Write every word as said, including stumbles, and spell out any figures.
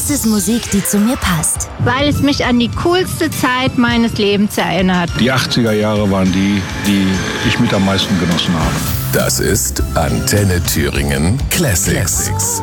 Das ist Musik, die zu mir passt. Weil es mich an die coolste Zeit meines Lebens erinnert. Die achtziger Jahre waren die, die ich mit am meisten genossen habe. Das ist Antenne Thüringen Classics. Classics.